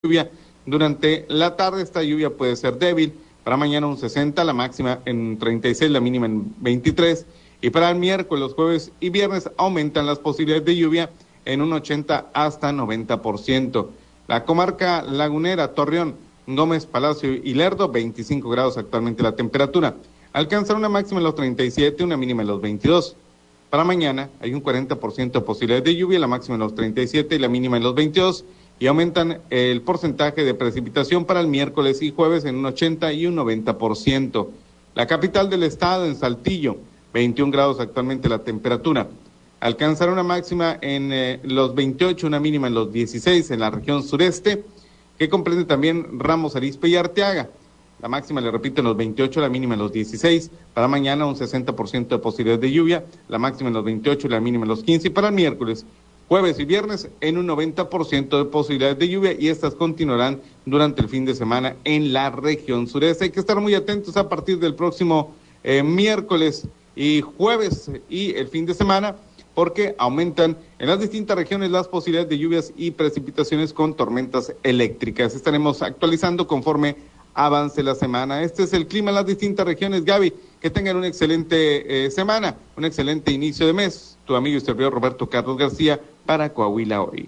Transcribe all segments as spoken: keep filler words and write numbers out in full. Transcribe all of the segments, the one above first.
lluvia durante la tarde. Esta lluvia puede ser débil. Para mañana un sesenta, la máxima en treinta y seis, la mínima en veintitrés. Y para el miércoles, jueves y viernes aumentan las posibilidades de lluvia en un ochenta hasta noventa por ciento. La comarca lagunera, Torreón, Gómez, Palacio y Lerdo, veinticinco grados actualmente la temperatura. Alcanzará una máxima en los treinta y siete, una mínima en los veintidós. Para mañana hay un cuarenta por ciento de posibilidades de lluvia, la máxima en los treinta y siete y la mínima en los veintidós. Y aumentan el porcentaje de precipitación para el miércoles y jueves en un ochenta y un noventa por ciento. La capital del estado, en Saltillo, veintiún grados actualmente la temperatura. Alcanzará una máxima en eh, los veintiocho, una mínima en los dieciséis en la región sureste, que comprende también Ramos Arizpe y Arteaga. La máxima, le repito, en los veintiocho, la mínima en los dieciséis. Para mañana un sesenta por ciento de posibilidades de lluvia, la máxima en los veintiocho y la mínima en los quince. Y para el miércoles, jueves y viernes en un noventa por ciento de posibilidades de lluvia, y estas continuarán durante el fin de semana en la región sureste. Hay que estar muy atentos a partir del próximo eh, miércoles y jueves y el fin de semana, porque aumentan en las distintas regiones las posibilidades de lluvias y precipitaciones con tormentas eléctricas. Estaremos actualizando conforme avance la semana. Este es el clima en las distintas regiones. Gaby, que tengan una excelente eh, semana, un excelente inicio de mes. Tu amigo y servidor Roberto Carlos García para Coahuila Hoy.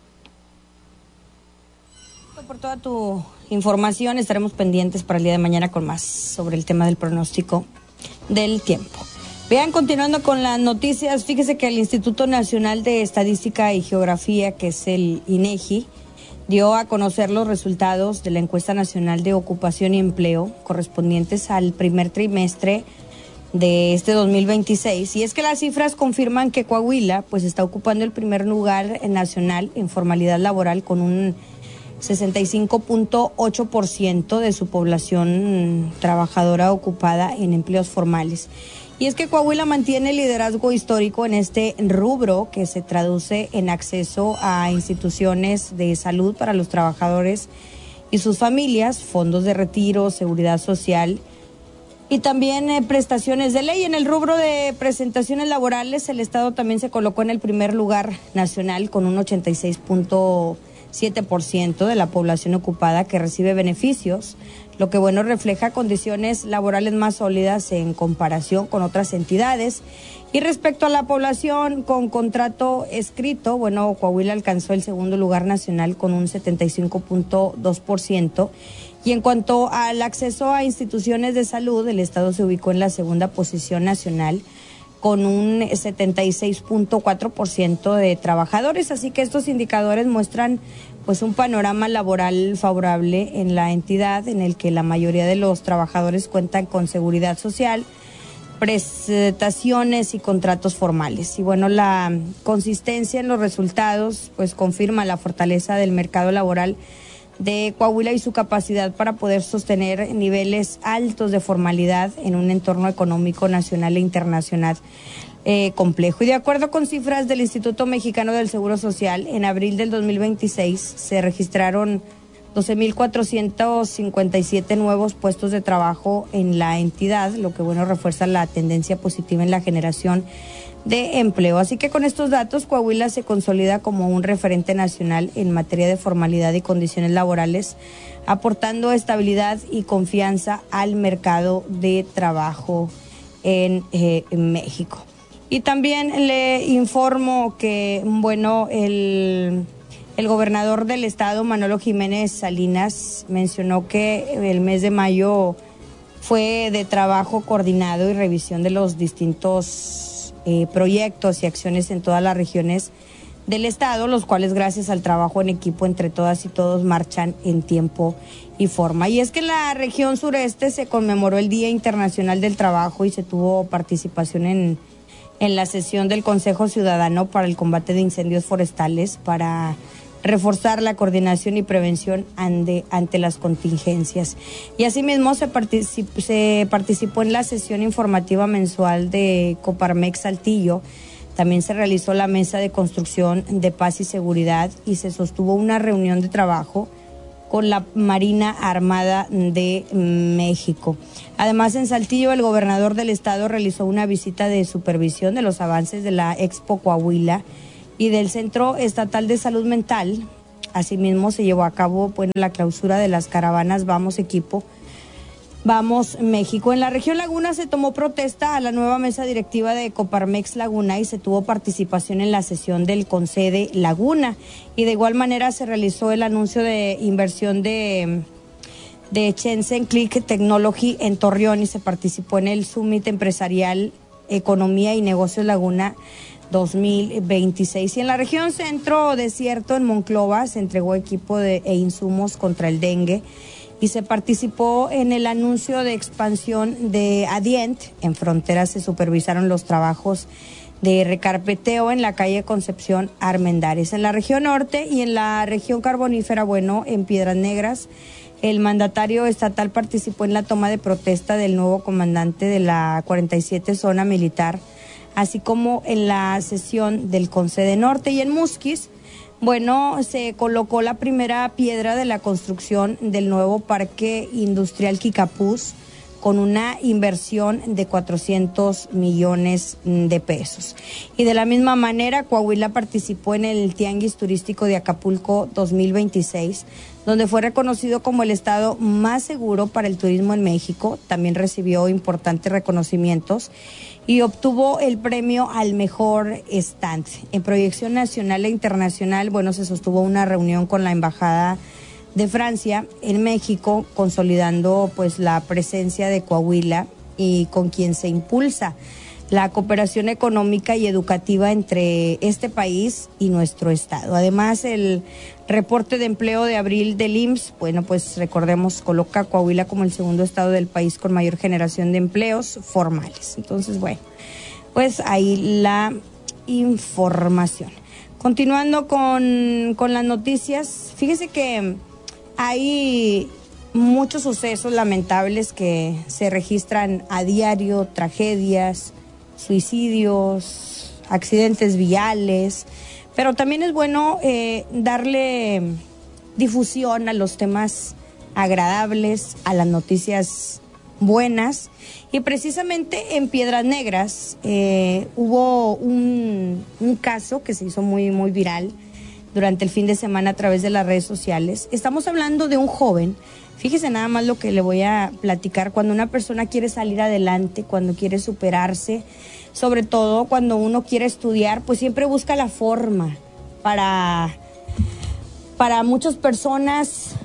Por toda tu información, estaremos pendientes para el día de mañana con más sobre el tema del pronóstico del tiempo. Vean, continuando con las noticias, fíjese que el Instituto Nacional de Estadística y Geografía, que es el INEGI, dio a conocer los resultados de la encuesta nacional de ocupación y empleo correspondientes al primer trimestre de este dos mil veintiséis, y es que las cifras confirman que Coahuila pues está ocupando el primer lugar nacional en formalidad laboral con un sesenta y cinco punto ocho por ciento de su población trabajadora ocupada en empleos formales. Y es que Coahuila mantiene el liderazgo histórico en este rubro, que se traduce en acceso a instituciones de salud para los trabajadores y sus familias, fondos de retiro, seguridad social y también eh, prestaciones de ley. En el rubro de presentaciones laborales, el Estado también se colocó en el primer lugar nacional con un ochenta y seis punto siete por ciento de la población ocupada que recibe beneficios, lo que bueno refleja condiciones laborales más sólidas en comparación con otras entidades. Y respecto a la población con contrato escrito, bueno, Coahuila alcanzó el segundo lugar nacional con un setenta y cinco punto dos por ciento. Y en cuanto al acceso a instituciones de salud, el Estado se ubicó en la segunda posición nacional con un setenta y seis punto cuatro por ciento de trabajadores. Así que estos indicadores muestran pues un panorama laboral favorable en la entidad, en el que la mayoría de los trabajadores cuentan con seguridad social, prestaciones y contratos formales. Y bueno, la consistencia en los resultados pues confirma la fortaleza del mercado laboral de Coahuila y su capacidad para poder sostener niveles altos de formalidad en un entorno económico nacional e internacional eh, complejo. Y de acuerdo con cifras del Instituto Mexicano del Seguro Social, en abril del dos mil veintiséis se registraron doce mil cuatrocientos cincuenta y siete nuevos puestos de trabajo en la entidad, lo que bueno refuerza la tendencia positiva en la generación de empleo. Así que con estos datos, Coahuila se consolida como un referente nacional en materia de formalidad y condiciones laborales, aportando estabilidad y confianza al mercado de trabajo en, eh, en México. Y también le informo que, bueno, el, el gobernador del estado, Manolo Jiménez Salinas, mencionó que el mes de mayo fue de trabajo coordinado y revisión de los distintos Eh, proyectos y acciones en todas las regiones del estado, los cuales gracias al trabajo en equipo entre todas y todos marchan en tiempo y forma. Y es que en la región sureste se conmemoró el Día Internacional del Trabajo y se tuvo participación en, en la sesión del Consejo Ciudadano para el Combate de Incendios Forestales, para reforzar la coordinación y prevención ante, ante las contingencias. Y asimismo se, particip, se participó en la sesión informativa mensual de Coparmex Saltillo. También se realizó la mesa de construcción de paz y seguridad y se sostuvo una reunión de trabajo con la Marina Armada de México. Además, en Saltillo, el gobernador del estado realizó una visita de supervisión de los avances de la Expo Coahuila y del Centro Estatal de Salud Mental, Asimismo se llevó a cabo bueno, la clausura de las caravanas Vamos Equipo, Vamos México. En la región Laguna se tomó protesta a la nueva mesa directiva de Coparmex Laguna y se tuvo participación en la sesión del Concede Laguna. Y de igual manera se realizó el anuncio de inversión de, de Shenzhen Click Technology en Torreón y se participó en el Summit Empresarial Economía y Negocios Laguna dos mil veintiséis. Y en la región Centro Desierto, en Monclova, se entregó equipo de, e insumos contra el dengue y se participó en el anuncio de expansión de Adient. En Frontera se supervisaron los trabajos de recarpeteo en la calle Concepción Armendáriz. En la región norte y en la región carbonífera, bueno, en Piedras Negras, el mandatario estatal participó en la toma de protesta del nuevo comandante de la cuarenta y siete Zona Militar, así como en la sesión del Concede Norte. Y en Musquis, bueno, se colocó la primera piedra de la construcción del nuevo Parque Industrial Quicapús con una inversión de cuatrocientos millones de pesos. Y de la misma manera, Coahuila participó en el Tianguis Turístico de Acapulco dos mil veintiséis, donde fue reconocido como el estado más seguro para el turismo en México. También recibió importantes reconocimientos y obtuvo el premio al mejor stand. En proyección nacional e internacional, bueno, se sostuvo una reunión con la Embajada de Francia en México, consolidando pues la presencia de Coahuila y con quien se impulsa la cooperación económica y educativa entre este país y nuestro estado. Además, el reporte de empleo de abril del I M S S, bueno, pues recordemos, coloca a Coahuila como el segundo estado del país con mayor generación de empleos formales. Entonces, bueno, pues ahí la información. Continuando con, con las noticias, fíjese que hay muchos sucesos lamentables que se registran a diario, tragedias, suicidios, accidentes viales, pero también es bueno eh, darle difusión a los temas agradables, a las noticias buenas. Y precisamente en Piedras Negras eh, hubo un, un caso que se hizo muy, muy viral durante el fin de semana a través de las redes sociales. Estamos hablando de un joven. Fíjese nada más lo que le voy a platicar. Cuando una persona quiere salir adelante, cuando quiere superarse, sobre todo cuando uno quiere estudiar, pues siempre busca la forma. Para, para muchas personas,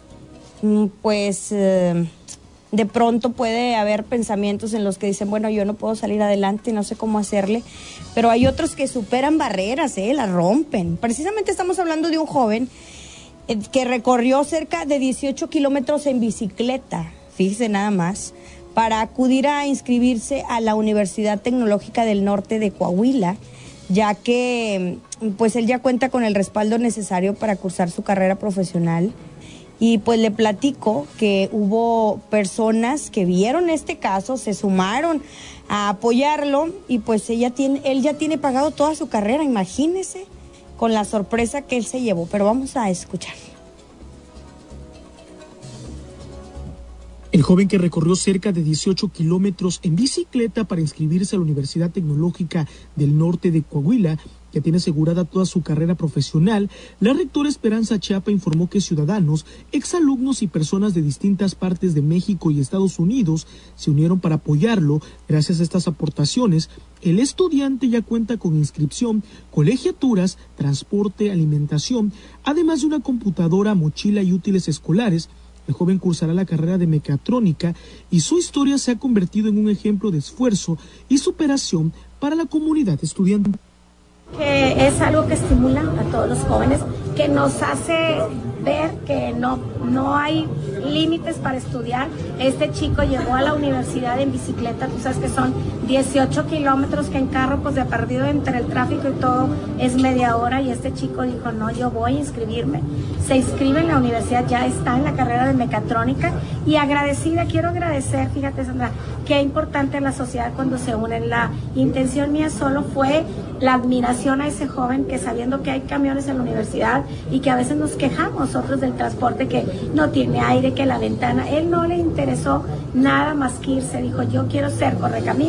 pues eh, de pronto puede haber pensamientos en los que dicen, bueno, yo no puedo salir adelante, no sé cómo hacerle, pero hay otros que superan barreras, eh, las rompen. Precisamente estamos hablando de un joven que recorrió cerca de dieciocho kilómetros en bicicleta, fíjese nada más, para acudir a inscribirse a la Universidad Tecnológica del Norte de Coahuila, ya que pues él ya cuenta con el respaldo necesario para cursar su carrera profesional. Y pues le platico que hubo personas que vieron este caso, se sumaron a apoyarlo y pues ella tiene, él ya tiene pagado toda su carrera, imagínese, con la sorpresa que él se llevó, pero vamos a escuchar. El joven que recorrió cerca de dieciocho kilómetros en bicicleta para inscribirse a la Universidad Tecnológica del Norte de Coahuila, que tiene asegurada toda su carrera profesional, la rectora Esperanza Chiapa informó que ciudadanos, exalumnos y personas de distintas partes de México y Estados Unidos se unieron para apoyarlo. Gracias a estas aportaciones, el estudiante ya cuenta con inscripción, colegiaturas, transporte, alimentación, además de una computadora, mochila y útiles escolares. El joven cursará la carrera de mecatrónica y su historia se ha convertido en un ejemplo de esfuerzo y superación para la comunidad estudiantil. Que es algo que estimula a todos los jóvenes, que nos hace ver que no, no hay límites para estudiar. Este chico llegó a la universidad en bicicleta, tú sabes que son dieciocho kilómetros, que en carro pues de perdido entre el tráfico y todo es media hora, y este chico dijo, no, yo voy a inscribirme. Se inscribe en la universidad, ya está en la carrera de mecatrónica, y agradecida, quiero agradecer, fíjate Sandra, qué importante es la sociedad cuando se unen. La intención mía solo fue la admiración a ese joven que, sabiendo que hay camiones en la universidad y que a veces nos quejamos nosotros del transporte, que no tiene aire, que la ventana, él no le interesó nada más que irse, dijo yo quiero ser correcaminos,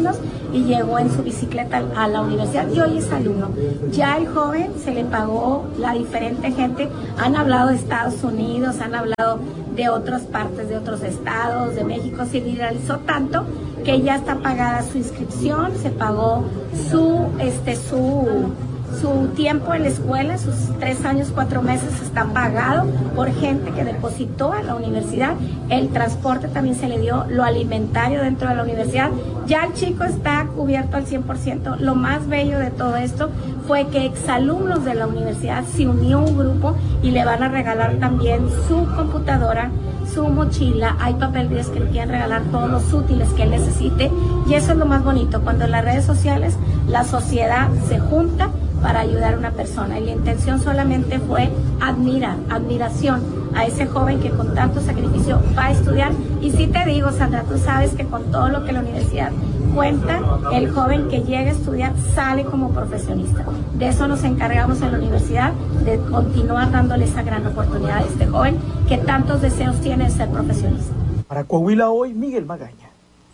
y llegó en su bicicleta a la universidad y hoy es alumno. Ya el joven se le pagó, la diferente gente, han hablado de Estados Unidos, han hablado de otras partes, de otros estados, de México, se viralizó tanto que ya está pagada su inscripción, se pagó su, este, su, su tiempo en la escuela, sus tres años, cuatro meses están pagados por gente que depositó en la universidad, el transporte también se le dio, lo alimentario dentro de la universidad, ya el chico está cubierto al cien por ciento. Lo más bello de todo esto fue que exalumnos de la universidad se unió un grupo y le van a regalar también su computadora, su mochila, hay papelerías que le quieren regalar todos los útiles que él necesite, y eso es lo más bonito, cuando en las redes sociales la sociedad se junta para ayudar a una persona, y la intención solamente fue admirar, admiración a ese joven que con tanto sacrificio va a estudiar. Y sí te digo, Sandra, tú sabes que con todo lo que la universidad cuenta, el joven que llega a estudiar sale como profesionista. De eso nos encargamos en la universidad, de continuar dándole esa gran oportunidad a este joven que tantos deseos tiene de ser profesionista. Para Coahuila Hoy, Miguel Magaña.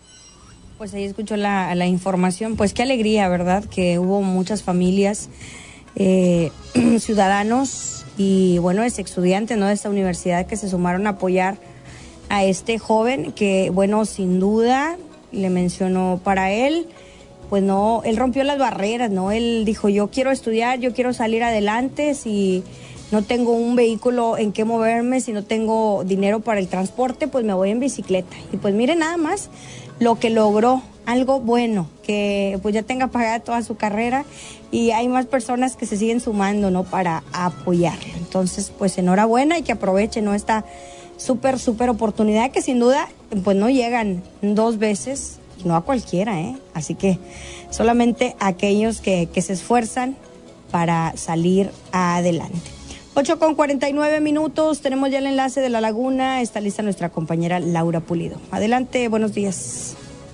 Pues ahí escuchó la, la información, pues qué alegría, ¿verdad? Que hubo muchas familias, eh, ciudadanos y, bueno, es estudiantes, ¿no?, de esta universidad que se sumaron a apoyar a este joven que, bueno, sin duda, le mencionó para él, pues no, él rompió las barreras, ¿no? Él dijo, yo quiero estudiar, yo quiero salir adelante, si no tengo un vehículo en qué moverme, si no tengo dinero para el transporte, pues me voy en bicicleta. Y pues mire nada más lo que logró, algo bueno, que pues ya tenga pagada toda su carrera y hay más personas que se siguen sumando, ¿no?, para apoyarlo. Entonces, pues enhorabuena y que aprovechen, ¿no?, esta súper, súper oportunidad que sin duda, pues no llegan dos veces, no a cualquiera, ¿eh? Así que solamente aquellos que, que se esfuerzan para salir adelante. ocho con cuarenta y nueve minutos, tenemos ya el enlace de La Laguna, está lista nuestra compañera Laura Pulido. Adelante, buenos días.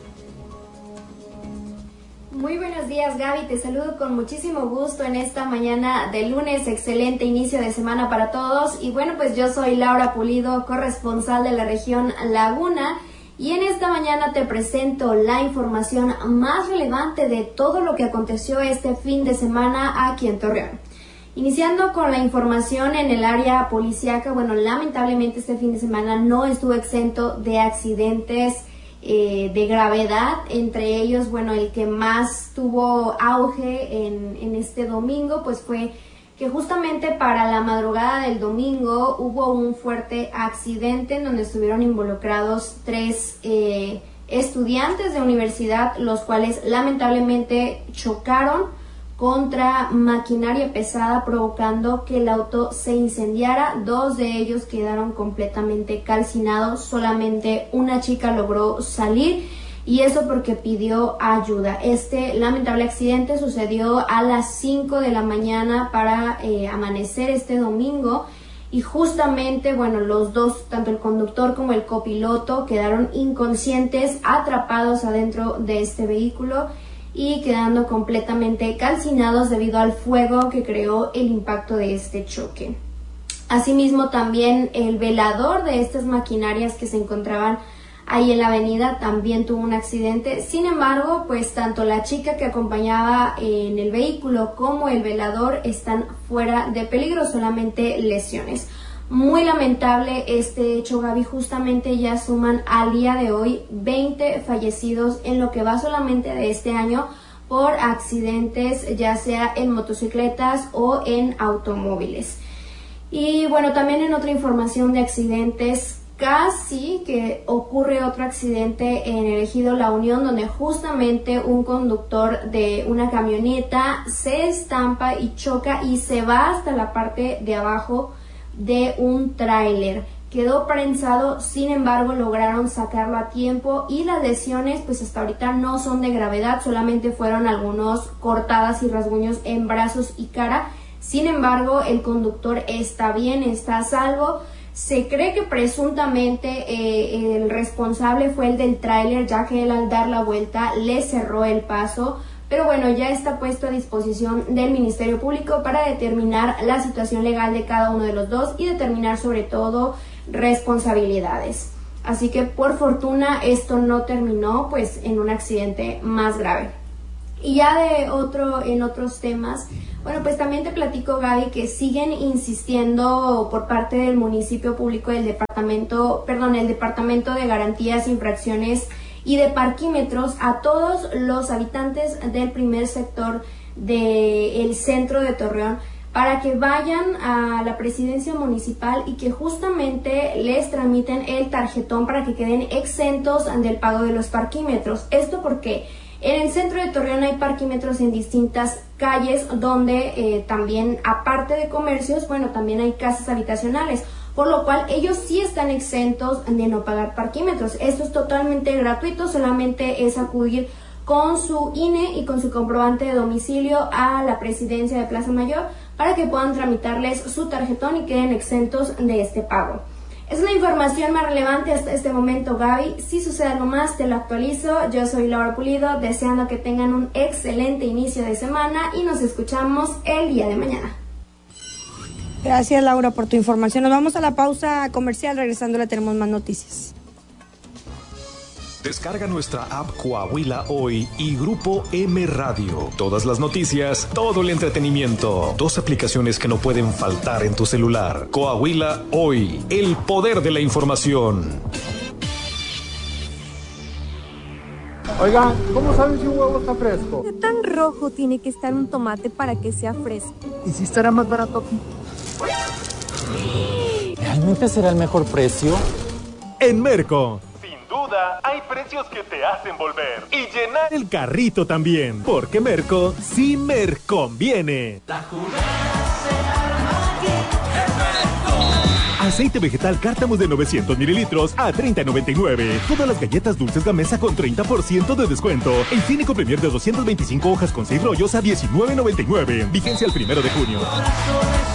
Muy buenos días, Gaby, te saludo con muchísimo gusto en esta mañana de lunes, excelente inicio de semana para todos. Y bueno, pues yo soy Laura Pulido, corresponsal de la región Laguna, y en esta mañana te presento la información más relevante de todo lo que aconteció este fin de semana aquí en Torreón. Iniciando con la información en el área policíaca, bueno, lamentablemente este fin de semana no estuvo exento de accidentes eh, de gravedad, entre ellos, bueno, el que más tuvo auge en, en este domingo, pues fue que justamente para la madrugada del domingo hubo un fuerte accidente en donde estuvieron involucrados tres eh, estudiantes de universidad, los cuales lamentablemente chocaron contra maquinaria pesada, provocando que el auto se incendiara. Dos de ellos quedaron completamente calcinados, solamente una chica logró salir, y eso porque pidió ayuda. Este lamentable accidente sucedió a las cinco de la mañana para eh, amanecer este domingo, y justamente, bueno, los dos, tanto el conductor como el copiloto, quedaron inconscientes, atrapados adentro de este vehículo y quedando completamente calcinados debido al fuego que creó el impacto de este choque. Asimismo, también el velador de estas maquinarias que se encontraban ahí en la avenida también tuvo un accidente. Sin embargo, pues tanto la chica que acompañaba en el vehículo como el velador están fuera de peligro, solamente lesiones. Muy lamentable este hecho, Gaby. Justamente ya suman al día de hoy veinte fallecidos en lo que va solamente de este año por accidentes, ya sea en motocicletas o en automóviles. Y bueno, también en otra información de accidentes, casi que ocurre otro accidente en el ejido La Unión, donde justamente un conductor de una camioneta se estampa y choca y se va hasta la parte de abajo de un tráiler. Quedó prensado, sin embargo lograron sacarlo a tiempo, y las lesiones pues hasta ahorita no son de gravedad, solamente fueron algunos cortadas y rasguños en brazos y cara. Sin embargo, el conductor está bien, está a salvo. Se cree que presuntamente eh, el responsable fue el del tráiler, ya que él al dar la vuelta le cerró el paso. Pero bueno, ya está puesto a disposición del Ministerio Público para determinar la situación legal de cada uno de los dos y determinar sobre todo responsabilidades. Así que por fortuna esto no terminó pues en un accidente más grave. Y ya de otro, en otros temas, bueno, pues también te platico, Gaby, que siguen insistiendo por parte del municipio público del departamento, perdón, el Departamento de Garantías, Infracciones y de Parquímetros a todos los habitantes del primer sector del centro de Torreón para que vayan a la presidencia municipal y que justamente les tramiten el tarjetón para que queden exentos del pago de los parquímetros. Esto porque en el centro de Torreón hay parquímetros en distintas calles donde eh, también, aparte de comercios, bueno, también hay casas habitacionales, por lo cual ellos sí están exentos de no pagar parquímetros. Esto es totalmente gratuito, solamente es acudir con su I N E y con su comprobante de domicilio a la presidencia de Plaza Mayor para que puedan tramitarles su tarjetón y queden exentos de este pago. Es la información más relevante hasta este momento, Gaby. Si sucede algo más, te lo actualizo. Yo soy Laura Pulido, deseando que tengan un excelente inicio de semana y nos escuchamos el día de mañana. Gracias, Laura, por tu información. Nos vamos a la pausa comercial. Regresando le tenemos más noticias. Descarga nuestra app Coahuila Hoy y Grupo M Radio. Todas las noticias, todo el entretenimiento. Dos aplicaciones que no pueden faltar en tu celular. Coahuila Hoy, el poder de la información. Oigan, ¿cómo saben si un huevo está fresco? ¿Qué tan rojo tiene que estar un tomate para que sea fresco? ¿Y si estará más barato aquí? ¿Realmente será el mejor precio? En Merco. Duda, hay precios que te hacen volver y llenar el carrito también, porque Merco sí Merconviene. La jugada se arma aquí en Merco. Aceite vegetal Cártamos de novecientos mililitros a treinta noventa y nueve. Todas las galletas dulces Gamesa con treinta por ciento de descuento. El Cínico Premier de doscientas veinticinco hojas con seis rollos a diecinueve noventa y nueve. Vigencia el primero de junio.